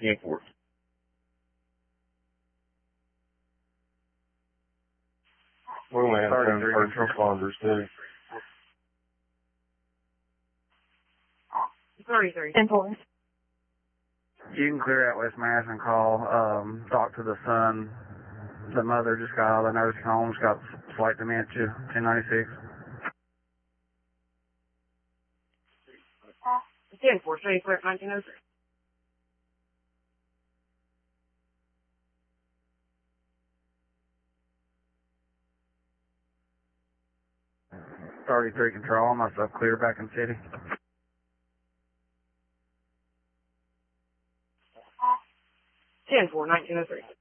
10-4. We only have 10 first responders, too. 33. 10-4. You can clear out West Mass and call, talk to the son. The mother just got out of the nursing home. She's got slight dementia, 1096. 10-4, stay clear, 1903. 33 control, myself clear back in city. 10-4, 1903.